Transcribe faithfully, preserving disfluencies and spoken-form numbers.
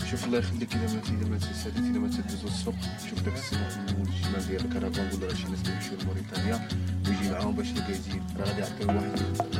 شوف الله يخليك الا ما الا ما تسالي الا ما تدوز السوق شوف داك السمك الجمال ديالك راه كنقول راه شي ناس كيمشيو لموريتانيا ويجي معاهم باش يلقى يزيد راه غادي يعطيو واحد